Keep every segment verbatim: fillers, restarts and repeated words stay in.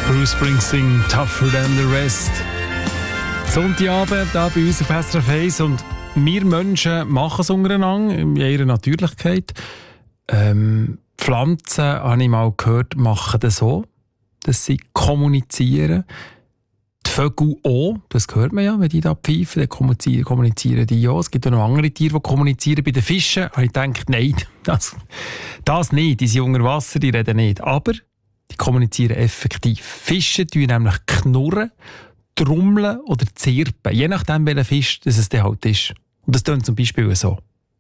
Bruce Springsteen, Tougher Than The Rest. Sonntagabend hier bei uns auf S R F eins und wir Menschen machen es untereinander in ihrer Natürlichkeit. Ähm, Pflanzen, habe ich mal gehört, machen das so, dass sie kommunizieren. Die Vögel auch, das hört man ja, wenn die da pfeifen, dann kommunizieren, kommunizieren die auch. Es gibt auch noch andere Tiere, die kommunizieren. Bei den Fischen habe ich gedacht, nein, das, das nicht, die sind unter Wasser, die reden nicht. Aber die kommunizieren effektiv. Fische tun nämlich knurren, trommeln oder zirpen, je nachdem, welcher Fisch das es dann halt ist. Und das tönt zum Beispiel so.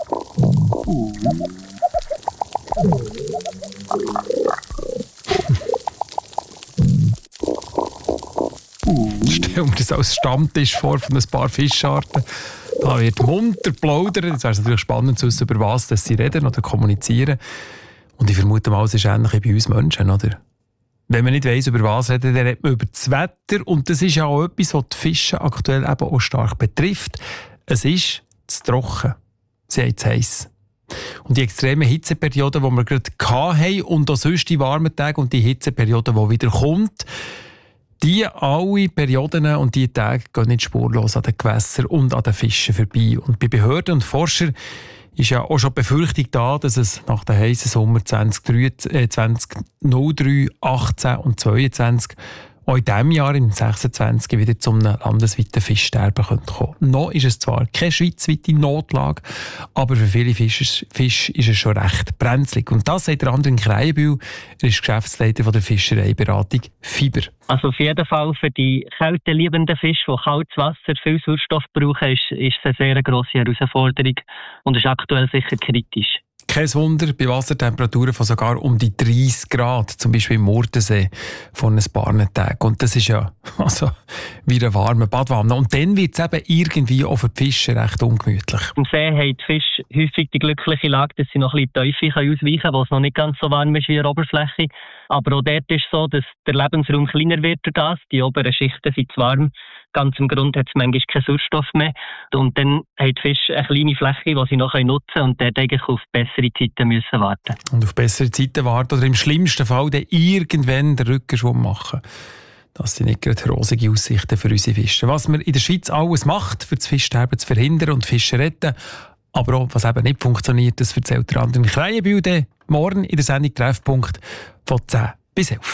Stell mir das als Stammtisch vor von ein paar Fischarten. Da wird munter plaudern. Jetzt wäre es natürlich spannend zu wissen, über was sie reden oder kommunizieren. Und ich vermute mal, es ist ähnlich wie bei uns Menschen, oder? Wenn man nicht weiss, über was reden, dann redet man über das Wetter. Und das ist ja auch etwas, was die Fische aktuell eben auch stark betrifft. Es ist zu trocken. Sie haben zu heiß. Und die extremen Hitzeperioden, die wir gerade hatten und auch sonst die warmen Tage und die Hitzeperiode, die wieder kommt, die alle Perioden und die Tage gehen nicht spurlos an den Gewässern und an den Fischen vorbei. Und bei Behörden und Forschern ist ja auch schon die Befürchtung da, dass es nach dem heißen Sommer zwanzig null drei, achtzehn und zweiundzwanzig auch in diesem Jahr, im sechsundzwanzig, wieder zu einem landesweiten Fischsterben kommen könnte. Noch ist es zwar keine schweizweite Notlage, aber für viele Fische, Fische ist es schon recht brenzlig. Und das sagt der Andrin Kreienbühl, er ist Geschäftsleiter der Fischereiberatung Fiber. Also auf jeden Fall für die kälteliebenden Fische, die kaltes Wasser, viel Sauerstoff brauchen, ist, ist es eine sehr grosse Herausforderung und ist aktuell sicher kritisch. Kein Wunder, bei Wassertemperaturen von sogar um die dreißig Grad, zum Beispiel im Murtensee, von ein paar Tagen. Und das ist ja also wie eine warme Badwanne. Und dann wird es eben irgendwie auch für die Fische recht ungemütlich. Im See haben die Fische häufig die glückliche Lage, dass sie noch ein bisschen tiefer ausweichen können, wo es noch nicht ganz so warm ist wie an der Oberfläche. Aber auch dort ist es so, dass der Lebensraum kleiner wird durch das. Die oberen Schichten sind zu warm. Ganz im Grund hat es manchmal keinen Sauerstoff mehr. Und dann haben die Fische eine kleine Fläche, die sie noch nutzen können und dort eigentlich auf bessere Zeiten müssen warten. Und auf bessere Zeiten warten oder im schlimmsten Fall dann irgendwann den Rückenschwung machen. Das sind nicht gerade rosige Aussichten für unsere Fische. Was man in der Schweiz alles macht, um das Fischsterben zu verhindern und Fische retten, aber auch was eben nicht funktioniert, das erzählt der Andrin Kreienbühl morgen in der Sendung Treffpunkt von zehn bis elf.